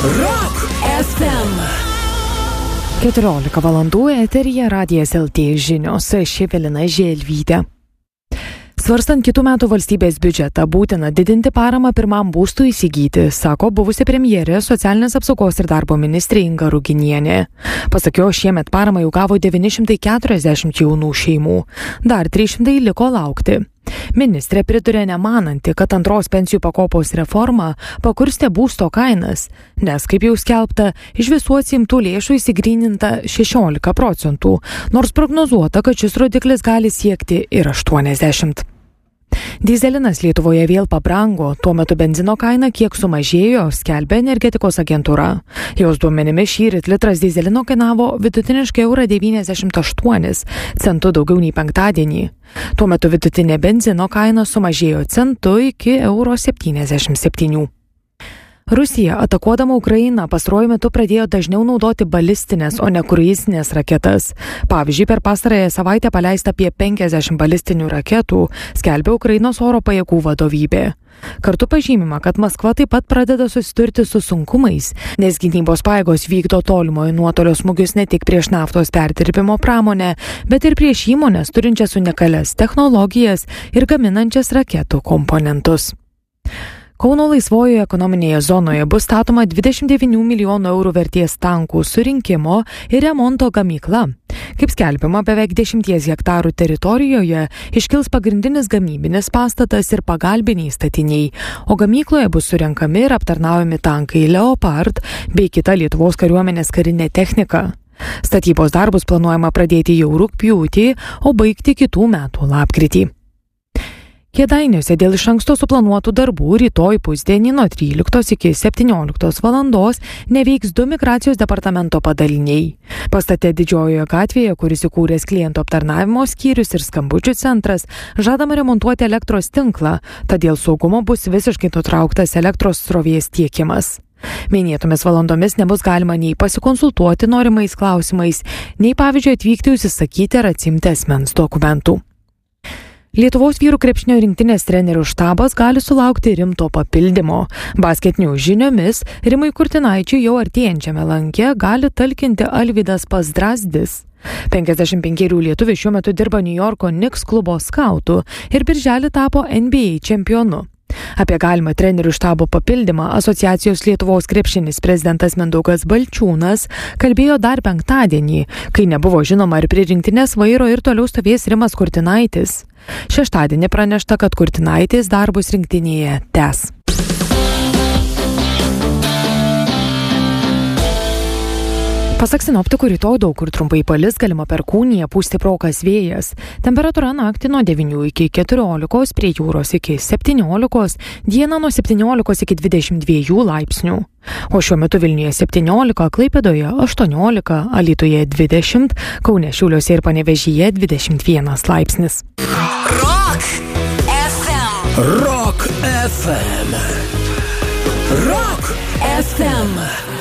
Rock FM. 14 valandų eteryje Radijas LT žinios, ši Evelina Želvytė. Svarstant kitų metų valstybės biudžetą, būtina didinti paramą pirmam būstui įsigyti, sako buvusi premjerė socialinės apsaugos ir darbo ministrė Inga Ruginienė. Pasak jo, šiemet paramą jau gavo 940 jaunų šeimų, dar 300 liko laukti. Ministrė priduria nemananti, kad antros pensijų pakopos reforma pakurstė būsto kainas, nes, kaip jau skelbta, iš visų atsiimtų lėšų įsigryninta 16%, nors prognozuota, kad šis rodiklis gali siekti ir 80%. Dyzelinas Lietuvoje vėl pabrango, tuo metu benzino kaina kiek sumažėjo, skelbia energetikos agentūra. Jos duomenimis šįryt litras dyzelino kainavo vidutiniškai €98 centų daugiau nei penktadienį. Tuo metu vidutinė benzino kaina sumažėjo centu iki €77. Rusija, atakuodama Ukrainą, pastaruoju metu pradėjo dažniau naudoti balistinės, o ne kruizinės raketas. Pavyzdžiui, per pastarąją savaitę paleista apie 50 balistinių raketų, skelbia Ukrainos oro pajėgų vadovybė. Kartu pažymima, kad Maskva taip pat pradeda susidurti su sunkumais, nes gynybos pajėgos vykdo tolimojo nuotolio smūgius ne tik prieš naftos perdirbimo pramonę, bet ir prieš įmones turinčias unikalias technologijas ir gaminančias raketų komponentus. Kauno laisvojoje ekonominėje zonoje bus statoma 29 milijonų eurų vertės tankų surinkimo ir remonto gamykla. Kaip skelbiama, beveik 10 hektarų teritorijoje iškils pagrindinis gamybinis pastatas ir pagalbiniai statiniai, o gamykloje bus surenkami ir aptarnaujami tankai Leopard bei kita Lietuvos kariuomenės karinė technika. Statybos darbus planuojama pradėti jau rugpjūtį, o baigti kitų metų lapkritį. Kėdainiuose dėl iš anksto suplanuotų darbų rytoj pusdienį nuo 13 iki 17 valandos neveiks 2 migracijos departamento padaliniai. Pastate Didžiojoje gatvėje, kuris įkūręs klientų aptarnavimo skyrius ir skambučių centras, žadama remontuoti elektros tinklą, tad dėl saugumo bus visiškai nutrauktas elektros srovės tiekimas. Minėtomis valandomis nebus galima nei pasikonsultuoti norimais klausimais, nei pavyzdžiui atvykti užsisakyti ar atsimti asmens dokumentų. Lietuvos vyrų krepšinio rinktinės trenerių štabas gali sulaukti rimto papildymo. Basketinių žiniomis Rimui Kurtinaičiui jau artėjančiame lanke gali talkinti Alvydas Pazdrazdis. 55 lietuvis šiuo metu dirba New Yorko Knicks klubo skautu ir birželį tapo NBA čempionu. Apie galimą trenerių štabo papildymą Asociacijos Lietuvos krepšinis prezidentas Mindaugas Balčiūnas kalbėjo dar penktadienį, kai nebuvo žinoma, ar prie rinktinės vairo ir toliau stovės Rimas Kurtinaitis. Šeštadienį pranešta, kad Kurtinaitis darbus rinktinėje tęs. Pasak sinoptikų, rytoj daug kur trumpai palis, galima perkūnija, pūs stiprokas vėjas. Temperatūra naktį nuo 9 iki 14, prie jūros iki 17, dieną nuo 17 iki 22 laipsnių. O šiuo metu Vilniuje 17, Klaipėdoje 18, Alytuje 20, Kaune, Šiauliuose ir Panevėžyje 21 laipsnis. Rock FM. Rock FM. Rock FM.